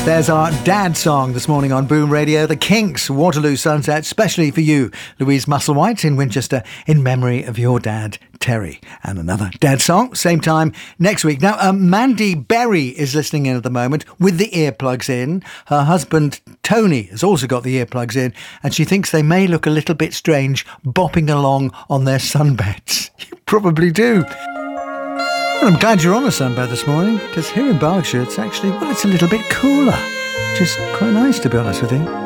There's our dad song this morning on Boom Radio, The Kinks, Waterloo Sunset, especially for you, Louise Musselwhite in Winchester, in memory of your dad, Terry. And another dad song, same time next week. Now, Mandy Berry is listening in at the moment with the earplugs in. Her husband, Tony, has also got the earplugs in, and she thinks they may look a little bit strange bopping along on their sunbeds. You probably do. Well, I'm glad you're on a sunbed this morning, because here in Berkshire it's actually, well, it's a little bit cooler, which is quite nice, to be honest with you.